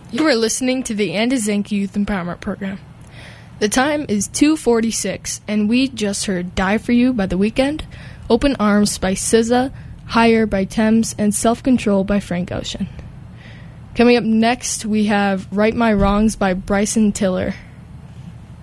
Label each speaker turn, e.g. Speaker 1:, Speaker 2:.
Speaker 1: You are listening to the Andes Zinc Youth Empowerment Program. The time is 2:46, and we just heard Die For You by The Weeknd, Open Arms by SZA, Higher by Thames, and Self-Control by Frank Ocean. Coming up next, we have Right My Wrongs by Bryson Tiller.